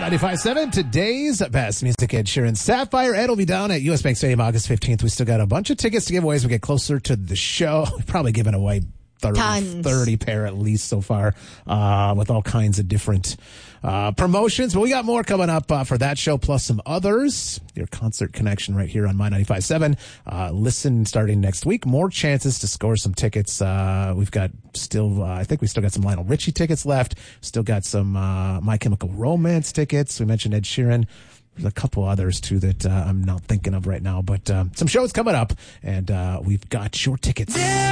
95.7, today's best music. Ed Sheeran. Sapphire Ed will be down at US Bank Stadium August 15th. We still got a bunch of tickets to give away as we get closer to the show. We've probably given away 30 pair at least so far, with all kinds of different promotions. But we got more coming up for that show, plus some others. Your concert connection right here on My 95.7. Listen starting next week. More chances to score some tickets. We've got still, I think we still got some Lionel Richie tickets left. Still got some My Chemical Romance tickets. We mentioned Ed Sheeran. There's a couple others, too, that I'm not thinking of right now. But some shows coming up, and we've got your tickets.